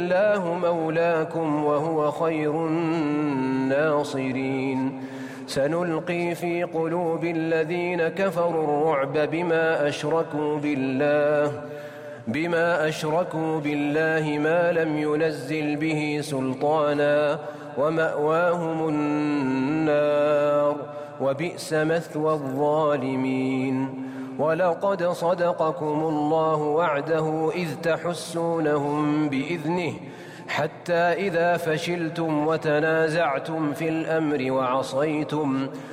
الله مولاكم وهو خير الناصرين سنلقي في قلوب الذين كفروا الرعب بما أشركوا بالله ما لم ينزل به سلطانا ومأواهم النار وبئس مثوى الظالمين ولقد صدقكم الله وعده إذ تحسونهم بإذنه حتى إذا فشلتم وتنازعتم في الأمر